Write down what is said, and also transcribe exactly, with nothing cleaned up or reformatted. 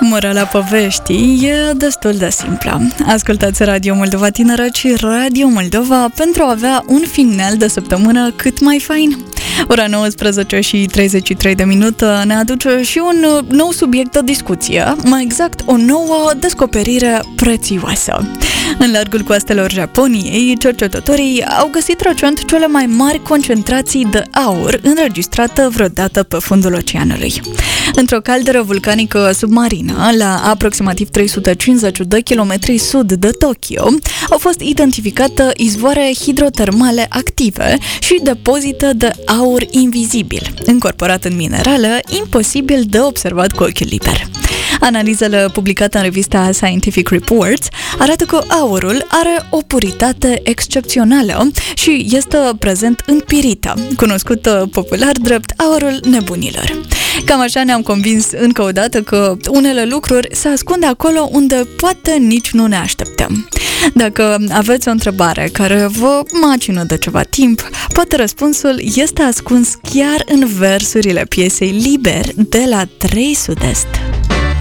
Morala poveștii e destul de simplă. Ascultați Radio Moldova Tineră și Radio Moldova pentru a avea un final de săptămână cât mai fain. Ora nouăsprezece și treizeci și trei de minute ne aduce și un nou subiect de discuție, mai exact o nouă descoperire prețioasă. În largul coastelor Japoniei, cercetătorii au găsit recent cele mai mari concentrații de aur înregistrate vreodată pe fundul oceanului. Într-o calderă vulcanică submarină, la aproximativ trei sute cincizeci de kilometri sud de Tokyo, au fost identificate izvoare hidrotermale active și depozite de aur invizibil, încorporat în minerale, imposibil de observat cu ochiul liber. Analizele publicate în revista Scientific Reports arată că aurul are o puritate excepțională și este prezent în pirită, cunoscută popular drept aurul nebunilor. Cam așa ne-am convins încă o dată că unele lucruri se ascund acolo unde poate nici nu ne așteptăm. Dacă aveți o întrebare care vă macină de ceva timp, poate răspunsul este ascuns chiar în versurile piesei Liber de la trei Sud-Est.